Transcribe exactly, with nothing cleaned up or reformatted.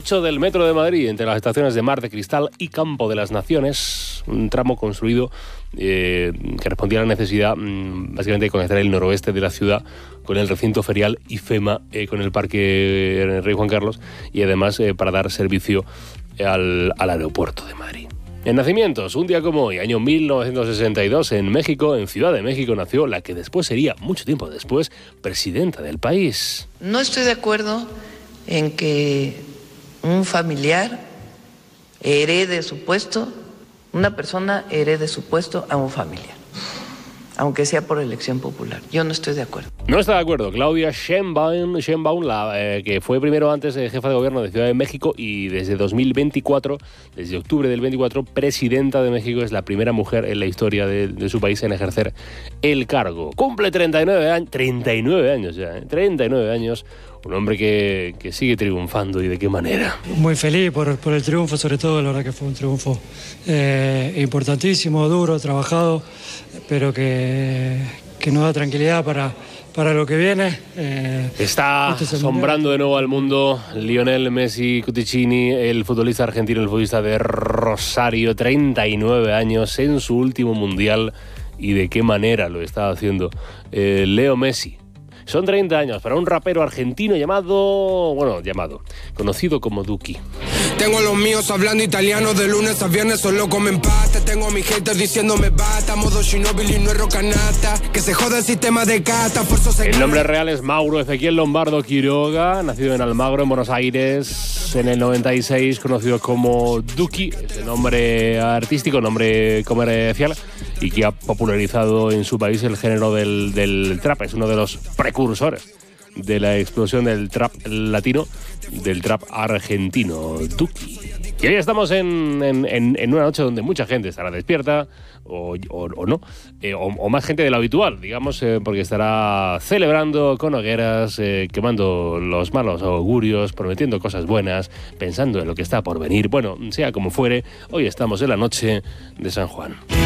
ocho del Metro de Madrid, entre las estaciones de Mar de Cristal y Campo de las Naciones, un tramo construido eh, que respondía a la necesidad mm, básicamente de conectar el noroeste de la ciudad con el recinto ferial IFEMA, eh, con el Parque Rey Juan Carlos, y además eh, para dar servicio al, al aeropuerto de Madrid. En nacimientos, un día como hoy, año mil novecientos sesenta y dos, en México, en Ciudad de México, nació la que después sería, mucho tiempo después, presidenta del país. No estoy de acuerdo en que un familiar herede su puesto, una persona herede su puesto a un familiar, aunque sea por elección popular. Yo no estoy de acuerdo. No está de acuerdo. Claudia Sheinbaum, Sheinbaum la, eh, que fue primero antes eh, jefa de gobierno de Ciudad de México y desde dos mil veinticuatro, desde octubre del veinticuatro, presidenta de México, es la primera mujer en la historia de, de su país en ejercer el cargo. Cumple treinta y nueve años, treinta y nueve años ya, ¿eh? treinta y nueve años, un hombre que, que sigue triunfando, y de qué manera. Muy feliz por, por el triunfo, sobre todo, la verdad que fue un triunfo eh, importantísimo, duro, trabajado, pero que, que nos da tranquilidad para, para lo que viene. Eh, Está este asombrando de nuevo al mundo Lionel Messi Cuticini, el futbolista argentino, el futbolista de Rosario, treinta y nueve años en su último mundial, y de qué manera lo está haciendo eh, Leo Messi. Son treinta años para un rapero argentino llamado, bueno, llamado, conocido como Duki. Tengo a los míos hablando italiano de lunes a viernes, solo comen pasta. Tengo a mis haters diciéndome basta, modo Ginóbili, no es rocanata. Que se joda el sistema de cata, por eso se... El nombre real es Mauro Ezequiel Lombardo Quiroga, nacido en Almagro, en Buenos Aires, en el noventa y seis, conocido como Duki, es el nombre artístico, nombre comercial, y que ha popularizado en su país el género del, del trap. Es uno de los precursores de la explosión del trap latino, del trap argentino, Duki. Y hoy estamos en, en, en una noche donde mucha gente estará despierta, o, o, o no, eh, o, o más gente de lo habitual, digamos, eh, porque estará celebrando con hogueras, eh, quemando los malos augurios, prometiendo cosas buenas, pensando en lo que está por venir. Bueno, sea como fuere, hoy estamos en la noche de San Juan.